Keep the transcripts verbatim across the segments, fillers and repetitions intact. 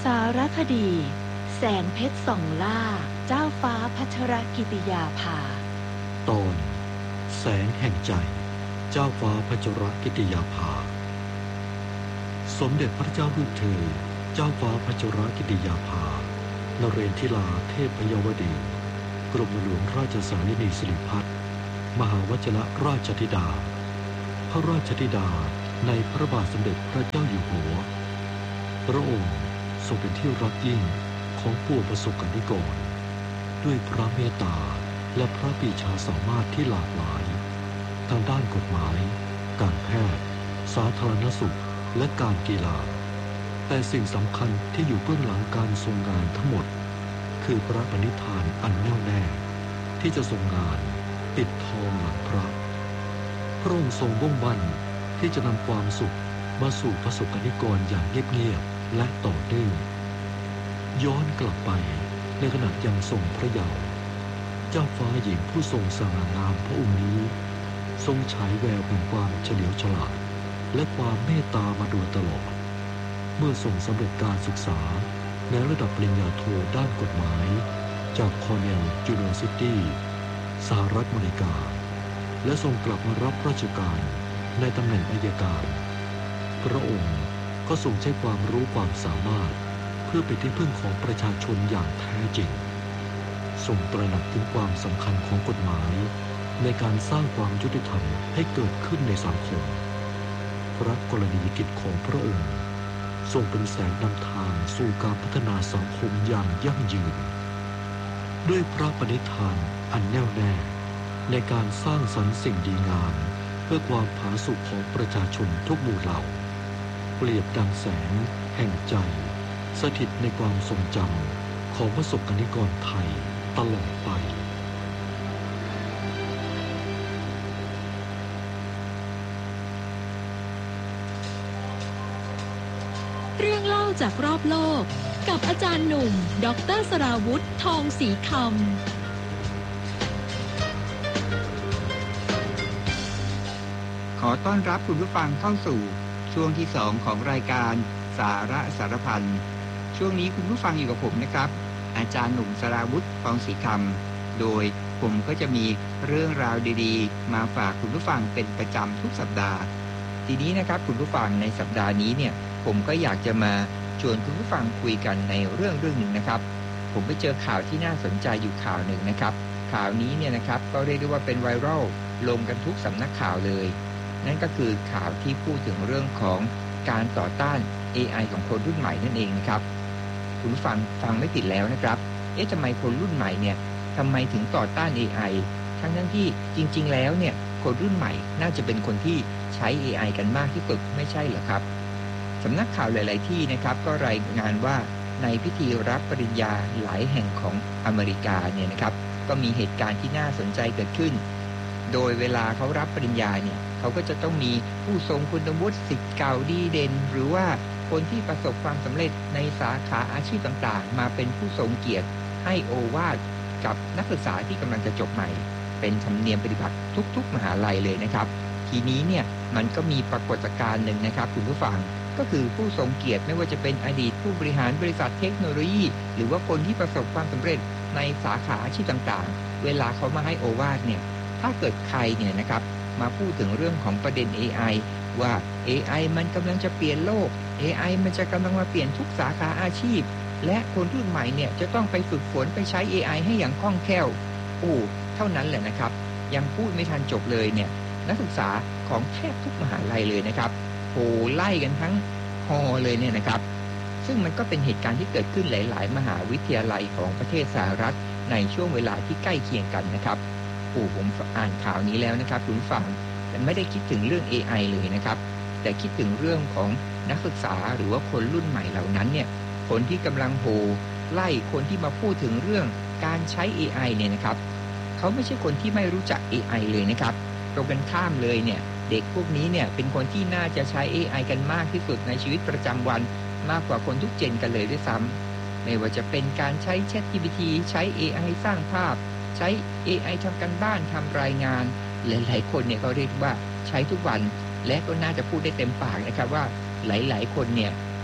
สารคดีแสงเพชรส่องล่าเจ้าฟ้าพัชรกิติยาภาตอนแสงแห่งใจเจ้าฟ้าพัชรกิติยาภาสมเด็จพระเจ้าลูกเธอเจ้าฟ้าพัชรกิติยาภานเรนทิลาเทพยวดีกรมหลวงราชสารินีสิริพัฒน์มหาวชิรราชธิดาพระราชธิดาในพระบาทสมเด็จพระเจ้าอยู่หัวพระองค์ทรงเป็นที่รักยิ่งของปวงประสบกนิกรด้วยพระเมตตาและพระปรีชาสามารถที่หลากหลายทางด้านกฎหมายการแพทย์สาธารณสุขและการกีฬาแต่สิ่งสำคัญที่อยู่เบื้องหลังการทรงงานทั้งหมดคือพระปณิธานอันแน่วแน่ที่จะทรงงานปิดทองหลังพระพระองค์ทรงมุ่งมั่นที่จะนำความสุขมาสู่ประสบกนิกรอย่างเงียบๆและต่อเนื่องย้อนกลับไปในขณะยังทรงพระเยาว์เจ้าฟ้าหญิงผู้ทรงสง่างามพระองค์นี้ทรงฉายแววแห่งความเฉลียวฉลาดและความเมตตามาโดยตลอดเมื่อทรงสำเร็จการศึกษาในระดับปริญญาโทด้านกฎหมายจากคอร์เนลยูนิเวอร์ซิตี้สหรัฐอเมริกาและทรงกลับมารับราชการในตำแหน่งอัยการพระองค์ก็ทรงใช้ความรู้ความสามารถเพื่อเป็นที่พึ่งของประชาชนอย่างแท้จริงทรงตระหนักถึงความสำคัญของกฎหมายในการสร้างความยุติธรรมให้เกิดขึ้นในสังคมพระกรณียกิจของพระองค์ทรงเป็นแสงนำทางสู่การพัฒนาสังคมอย่างยั่งยืนด้วยพระปณิธานอันแน่วแน่ในการสร้างสรรค์สิ่งดีงามเพื่อความผาสุกของประชาชนทุกหมู่เหล่าเปรียบดังแสงแห่งใจสถิตในความทรงจำของประสบกนิกรไทยตลอดไปเรื่องเล่าจากรอบโลกกับอาจารย์หนุ่มดร.สราวุธทองศรีคำขอต้อนรับคุณผู้ฟังเข้าสู่ช่วงที่สองของรายการสาระสารพันช่วงนี้คุณผู้ฟังอยู่กับผมนะครับอาจารย์หนุ่มสราวุธทองศรีคำโดยผมก็จะมีเรื่องราวดีๆมาฝากคุณผู้ฟังเป็นประจำทุกสัปดาห์ทีนี้นะครับคุณผู้ฟังในสัปดาห์นี้เนี่ยผมก็อยากจะมาชวนคุณผู้ฟังคุยกันในเรื่องเรื่องหนึ่งนะครับผมไปเจอข่าวที่น่าสนใจอยู่ข่าวหนึ่งนะครับข่าวนี้เนี่ยนะครับก็เรียกได้ว่าเป็นไวรัลลงกันทุกสำนักข่าวเลยนั่นก็คือข่าวที่พูดถึงเรื่องของการต่อต้าน เอ ไอ ของคนรุ่นใหม่นั่นเองนะครับคุณผู้ฟังฟังไม่ผิดแล้วนะครับเอ๊ะทำไมคนรุ่นใหม่เนี่ยทำไมถึงต่อต้าน เอ ไอ ทั้งนั้นที่จริงๆแล้วเนี่ยคนรุ่นใหม่น่าจะเป็นคนที่ใช้ เอ ไอ กันมากที่สุดไม่ใช่เหรอครับสำนักข่าวหลายๆที่นะครับก็รายงานว่าในพิธีรับปริญญาหลายแห่งของอเมริกาเนี่ยนะครับก็มีเหตุการณ์ที่น่าสนใจเกิดขึ้นโดยเวลาเขารับปริญญาเนี่ยเขาก็จะต้องมีผู้ทรงคุณวุฒิศิษย์เก่าดีเด่นหรือว่าคนที่ประสบความสำเร็จในสาขาอาชีพต่างๆมาเป็นผู้ทรงเกียรติให้โอวาทกับนักศึกษาที่กำลังจะจบใหม่เป็นธรรมเนียมปฏิบัติทุกๆมหาลัยเลยนะครับทีนี้เนี่ยมันก็มีปรากฏการณ์หนึ่งนะครับคุณผู้ฟังก็คือผู้ทรงเกียรติไม่ว่าจะเป็นอดีตผู้บริหารบริษัทเทคโนโลยีหรือว่าคนที่ประสบความสำเร็จในสาขาอาชีพต่างๆเวลาเขามาให้โอวาทเนี่ยถ้าเกิดใครเนี่ยนะครับมาพูดถึงเรื่องของประเด็น เอ ไอ ว่า เอ ไอ มันกำลังจะเปลี่ยนโลก เอ ไอ มันจะกำลังมาเปลี่ยนทุกสาขาอาชีพและคนรุ่นใหม่เนี่ยจะต้องไปฝึกฝนไปใช้ เอ ไอ ให้อย่างคล่องแคล่วโอ้เท่านั้นแหละนะครับยังพูดไม่ทันจบเลยเนี่ยนักศึกษาของแทบทุกมหาลัยเลยนะครับโหไล่กันทั้งฮอเลยเนี่ยนะครับซึ่งมันก็เป็นเหตุการณ์ที่เกิดขึ้นหลายๆมหาวิทยาลัยของประเทศสหรัฐในช่วงเวลาที่ใกล้เคียงกันนะครับโอ้ผมอ่านข่าวนี้แล้วนะครับคุณผู้ฟังแต่ไม่ได้คิดถึงเรื่อง เอ ไอ เลยนะครับแต่คิดถึงเรื่องของนักศึกษาหรือว่าคนรุ่นใหม่เหล่านั้นเนี่ยคนที่กำลังโหไล่คนที่มาพูดถึงเรื่องการใช้ เอ ไอ เนี่ยนะครับเขาไม่ใช่คนที่ไม่รู้จัก เอ ไอ เลยนะครับตรงกันข้ามเลยเนี่ยเด็กพวกนี้เนี่ยเป็นคนที่น่าจะใช้ เอ ไอ กันมากที่สุดในชีวิตประจำวันมากกว่าคนทุกเจนกันเลยด้วยซ้ำไม่ว่าจะเป็นการใช้ แชท จี พี ที ใช้ เอ ไอ สร้างภาพใช้ เอ ไอ ทำการบ้านทำรายงานหลายๆคนเนี่ยเขาเรียกว่าใช้ทุกวันและก็น่าจะพูดได้เต็มปากนะครับว่าหลายๆคนเนี่ย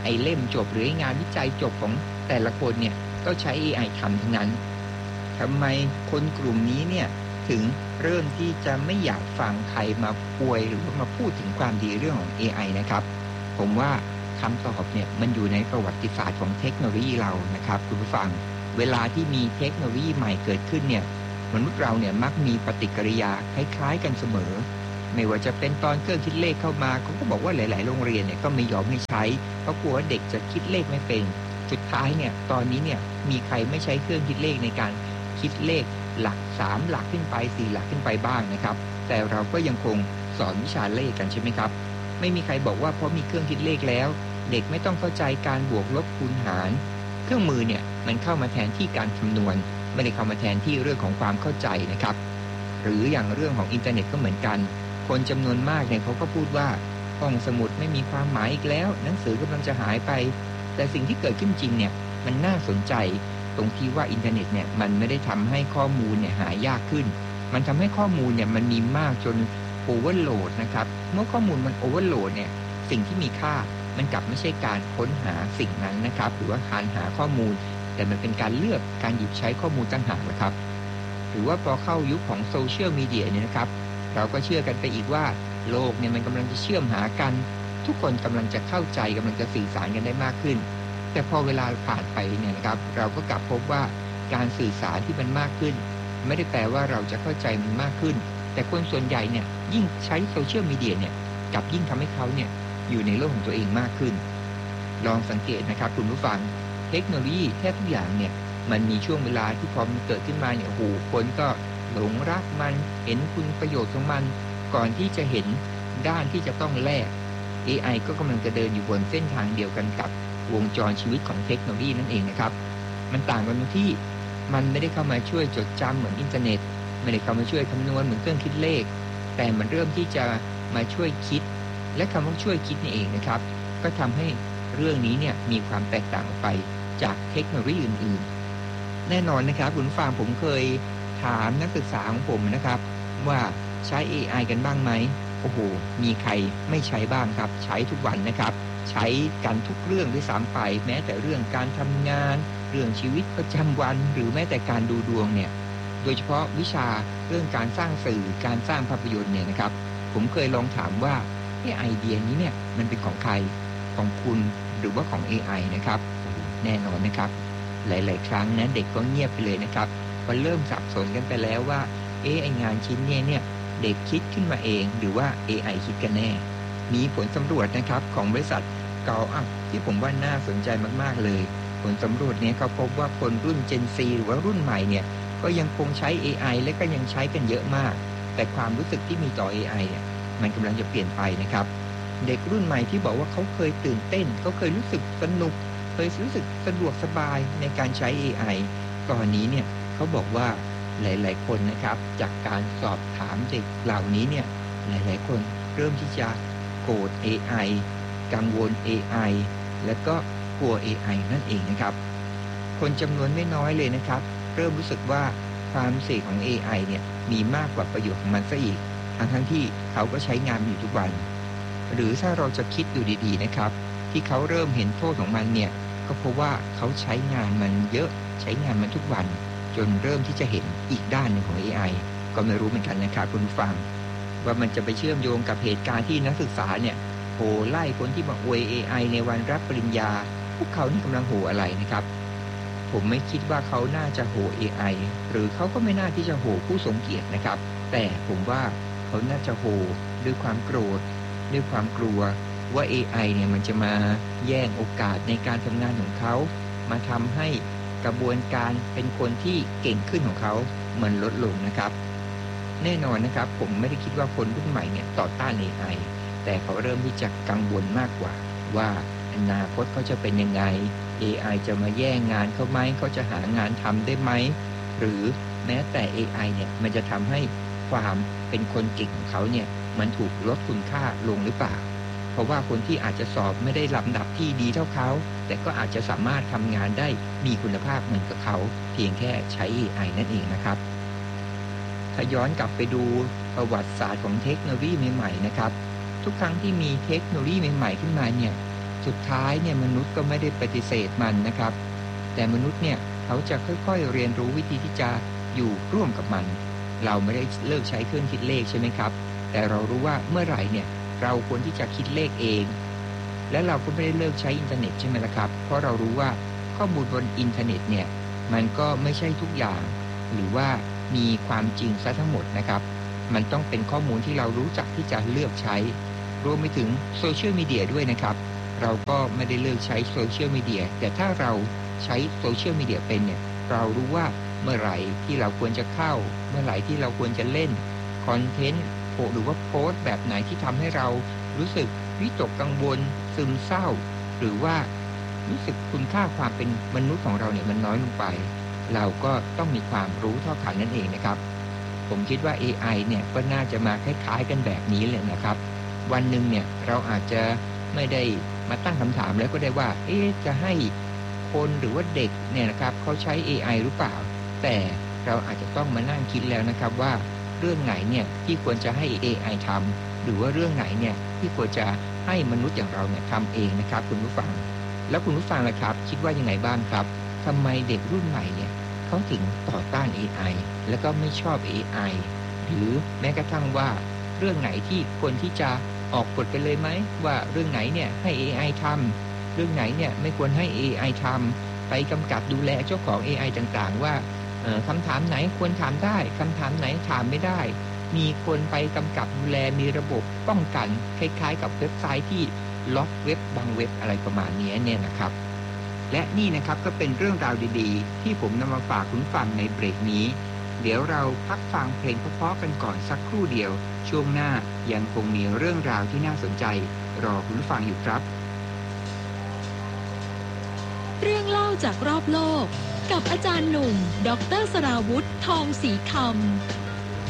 ไอ้เล่มจบหรืองานวิจัยจบของแต่ละคนเนี่ยก็ใช้ เอ ไอ ทำทั้งนั้นทำไมคนกลุ่มนี้เนี่ยถึงเริ่มที่จะไม่อยากฟังใครมาป่วยหรือว่ามาพูดถึงความดีเรื่องของ เอ ไอ นะครับผมว่าคำตอบเนี่ยมันอยู่ในประวัติศาสตร์ของเทคโนโลยีเรานะครับคุณผู้ฟังเวลาที่มีเทคโนโลยีใหม่เกิดขึ้นเนี่ยมนุษย์เราเนี่ยมักมีปฏิกิริยาคล้ายๆกันเสมอไม่ว่าจะเป็นตอนเครื่องคิดเลขเข้ามาเขาก็บอกว่าหลายๆโรงเรียนเนี่ยก็ไม่ยอมให้ใช้เพราะกลัวว่าเด็กจะคิดเลขไม่เป็นสุดท้ายเนี่ยตอนนี้เนี่ยมีใครไม่ใช้เครื่องคิดเลขในการคิดเลขหลักสามหลักขึ้นไปสี่หลักขึ้นไปบ้างนะครับแต่เราก็ยังคงสอนวิชาเลขกันใช่ไหมครับไม่มีใครบอกว่าเพราะมีเครื่องคิดเลขแล้วเด็กไม่ต้องเข้าใจการบวกลบคูณหารเครื่องมือเนี่ยมันเข้ามาแทนที่การคำนวณไม่ได้เข้ามาแทนที่เรื่องของความเข้าใจนะครับหรืออย่างเรื่องของอินเทอร์เน็ตก็เหมือนกันคนจำนวนมากเนี่ยเขาก็พูดว่าห้องสมุดไม่มีความหมายอีกแล้วหนังสือกำลังจะหายไปแต่สิ่งที่เกิดขึ้นจริงเนี่ยมันน่าสนใจตรงที่ว่าอินเทอร์เน็ตเนี่ยมันไม่ได้ทำให้ข้อมูลเนี่ยหายากขึ้นมันทำให้ข้อมูลเนี่ยมันมีมากจนโอเวอร์โหลดนะครับเมื่อข้อมูลมันโอเวอร์โหลดเนี่ยสิ่งที่มีค่ามันกลับไม่ใช่การค้นหาสิ่งนั้นนะครับหรือว่าการหาข้อมูลแต่มันเป็นการเลือกการหยิบใช้ข้อมูลต่างหากนะครับหรือว่าพอเข้ายุคของโซเชียลมีเดียเนี่ยนะครับเราก็เชื่อกันไปอีกว่าโลกเนี่ยมันกำลังจะเชื่อมหากันทุกคนกำลังจะเข้าใจกำลังจะสื่อสารกันได้มากขึ้นแต่พอเวลาผ่านไปเนี่ยนะครับเราก็กลับพบว่าการสื่อสารที่มันมากขึ้นไม่ได้แปลว่าเราจะเข้าใจมันมากขึ้นแต่คนส่วนใหญ่เนี่ยยิ่งใช้โซเชียลมีเดียเนี่ยกลับยิ่งทำให้เขาเนี่ยอยู่ในโลกของตัวเองมากขึ้นลองสังเกตนะครับคุณผู้ฟังเทคโนโลยีแทบทุกอย่างเนี่ยมันมีช่วงเวลาที่พอมันเกิดขึ้นมาเนี่ยโอ้โหคนก็หลงรักมันเห็นคุณประโยชน์ของมันก่อนที่จะเห็นด้านที่จะต้องแลก เอ ไอ ก็กำลังจะเดินอยู่บนเส้นทางเดียวกันกับวงจรชีวิตของเทคโนโลยีนั่นเองนะครับมันต่างกันตรงที่มันไม่ได้เข้ามาช่วยจดจำเหมือนอินเทอร์เน็ตไม่ได้เข้ามาช่วยคำนวณเหมือนเครื่องคิดเลขแต่มันเริ่มที่จะมาช่วยคิดและคำว่าช่วยคิดนี่เองนะครับก็ทำให้เรื่องนี้เนี่ยมีความแตกต่างออกไปจากเทคโนโลยีอื่นๆแน่นอนนะครับคุณผู้ฟังผมเคยถามนักศึกษาของผมนะครับว่าใช้ เอ ไอ กันบ้างไหมโอ้โหมีใครไม่ใช้บ้างครับใช้ทุกวันนะครับใช้กันทุกเรื่องด้วยซ้ำไปแม้แต่เรื่องการทำงานเรื่องชีวิตประจำวันหรือแม้แต่การดูดวงเนี่ยโดยเฉพาะวิชาเรื่องการสร้างสื่อการสร้างภาพยนตร์เนี่ยนะครับผมเคยลองถามว่าไอเดียนี้เนี่ยมันเป็นของใครของคุณหรือว่าของ เอ ไอ นะครับแน่นอนนะครับหลายๆครั้งนะเด็กก็เงียบไปเลยนะครับพอเริ่มสับสนกันไปแล้วว่าเอไองานชิ้นนี้เนี่ยเด็กคิดขึ้นมาเองหรือว่า เอ ไอ คิดกันแน่มีผลสำรวจนะครับของบริษัทเกาอัพที่ผมว่าน่าสนใจมากๆเลยผลสำรวจนี้เขาพบว่าคนรุ่น Gen Z หรือว่ารุ่นใหม่เนี่ยก็ยังคงใช้ เอ ไอ และก็ยังใช้กันเยอะมากแต่ความรู้สึกที่มีต่อ เอ ไอ เนี่ยมันกำลังจะเปลี่ยนไปนะครับเด็กรุ่นใหม่ที่บอกว่าเขาเคยตื่นเต้นเขาเคยรู้สึกสนุกเคยรู้สึกสะดวกสบายในการใช้ เอ ไอ ตอนนี้เนี่ยเขาบอกว่าหลายๆคนนะครับจากการสอบถามเด็กเหล่านี้เนี่ยหลายๆคนเริ่มที่จะโกรธ เอ ไอ กังวล เอ ไอ แล้วก็กลัว เอ ไอ นั่นเองนะครับคนจำนวนไม่น้อยเลยนะครับเริ่มรู้สึกว่าความพิเศษของ เอ ไอ เนี่ยมีมากกว่าประโยชน์ของมันซะอีกทั้งทั้งที่เขาก็ใช้งานอยู่ทุกวันหรือถ้าเราจะคิดดูดีๆนะครับที่เขาเริ่มเห็นโทษของมันเนี่ยก็เพราะว่าเขาใช้งานมันเยอะใช้งานมันทุกวันจนเริ่มที่จะเห็นอีกด้านหนึ่งของ เอ ไอ ก็ไม่รู้เหมือนกันนะครับคุณผู้ฟังว่ามันจะไปเชื่อมโยงกับเหตุการณ์ที่นักศึกษาเนี่ยโห่ไล่คนที่มาอวย เอ ไอ ในวันรับปริญญาพวกเขานี่กำลังโห่อะไรนะครับผมไม่คิดว่าเขาน่าจะโห่ เอ ไอ หรือเขาก็ไม่น่าที่จะโห่ผู้ทรงเกียรตินะครับแต่ผมว่าเขาน่าจะโห่ด้วยความโกรธด้วยความกลัวว่า เอ ไอ เนี่ยมันจะมาแย่งโอกาสในการทำงานของเขามาทำให้กระบวนการเป็นคนที่เก่งขึ้นของเขามันลดลงนะครับแน่นอนนะครับผมไม่ได้คิดว่าคนรุ่นใหม่เนี่ยต่อต้าน เอ ไอ แต่เขาเริ่มที่จะกังวลมากกว่าว่าอนาคตเขาจะเป็นยังไง เอ ไอ จะมาแย่งงานเขาไหมเขาจะหางานทำได้ไหมหรือแม้แต่ เอ ไอ เนี่ยมันจะทำให้ความเป็นคนเก่งของเขาเนี่ยมันถูกลดคุณค่าลงหรือเปล่าเพราะว่าคนที่อาจจะสอบไม่ได้ลำดับที่ดีเท่าเขาแต่ก็อาจจะสามารถทำงานได้มีคุณภาพเหมือนกับเขาเพียงแค่ใช้ เอ ไอ นั่นเองนะครับถ้าย้อนกลับไปดูประวัติศาสตร์ของเทคโนโลยีใหม่ๆนะครับทุกครั้งที่มีเทคโนโลยีใหม่ๆขึ้นมาเนี่ยสุดท้ายเนี่ยมนุษย์ก็ไม่ได้ปฏิเสธมันนะครับแต่มนุษย์เนี่ยเขาจะค่อยๆเรียนรู้วิธีที่จะอยู่ร่วมกับมันเราไม่ได้เลิกใช้เครื่องคิดเลขใช่ไหมครับแต่เรารู้ว่าเมื่อไหร่เนี่ยเราควรที่จะคิดเลขเองและเราก็ไม่ได้เลิกใช้อินเทอร์เน็ตใช่ไหมล่ะครับเพราะเรารู้ว่าข้อมูลบนอินเทอร์เน็ตเนี่ยมันก็ไม่ใช่ทุกอย่างหรือว่ามีความจริงซะทั้งหมดนะครับมันต้องเป็นข้อมูลที่เรารู้จักที่จะเลือกใช้รวมไปถึงโซเชียลมีเดียด้วยนะครับเราก็ไม่ได้เลิกใช้โซเชียลมีเดียแต่ถ้าเราใช้โซเชียลมีเดียเป็นเนี่ยเรารู้ว่าเมื่อไหร่ที่เราควรจะเข้าเมื่อไหร่ที่เราควรจะเล่นคอนเทนต์หรือว่าโพสต์แบบไหนที่ทำให้เรารู้สึกวิตกกังวลซึมเศร้าหรือว่ารู้สึกคุณค่าความเป็นมนุษย์ของเราเนี่ยมันน้อยลงไปเราก็ต้องมีความรู้เท่าทันนั่นเองนะครับผมคิดว่า เอ ไอ เนี่ยก็น่าจะมาคล้ายๆกันแบบนี้เลยนะครับวันหนึ่งเนี่ยเราอาจจะไม่ได้มาตั้งคำถามแล้วก็ได้ว่าเอ๊ะจะให้คนหรือว่าเด็กเนี่ยนะครับเขาใช้ เอ ไอ หรือเปล่าแต่เราอาจจะต้องมานั่งคิดแล้วนะครับว่าเรื่องไหนเนี่ยที่ควรจะให้ เอ ไอ ทำหรือว่าเรื่องไหนเนี่ยที่ควรจะให้มนุษย์อย่างเราเนี่ยทำเองนะครับคุณผู้ฟังแล้วคุณผู้ฟังล่ะครับคิดว่ายังไงบ้างครับทำไมเด็กรุ่นใหม่เนี่ยเขาถึงต่อต้าน เอ ไอ แล้วก็ไม่ชอบ เอ ไอ หรือแม้กระทั่งว่าเรื่องไหนที่ควรที่จะออกกฎไปเลยไหมว่าเรื่องไหนเนี่ยให้ เอ ไอ ทำเรื่องไหนเนี่ยไม่ควรให้ เอ ไอ ทำไปกำกับดูแลเจ้าของ เอ ไอ ต่างๆว่าคำถามไหนควรถามได้คำถามไหนถามไม่ได้มีคนไปกำกับดูแลมีระบบป้องกันคล้ายๆกับเว็บไซต์ที่ล็อกเว็บบางเว็บอะไรประมาณนี้เนี่ยนะครับและนี่นะครับก็เป็นเรื่องราวดีๆที่ผมนำมาฝากคุณฟังในเบรกนี้เดี๋ยวเราพักฟังเพลงเพราะๆกันก่อนสักครู่เดียวช่วงหน้ายังคงมีเรื่องราวที่น่าสนใจรอคุณฟังอยู่ครับเรื่องเล่าจากรอบโลกกับอาจารย์หนุ่มดร.สราวุธทองศรีคำ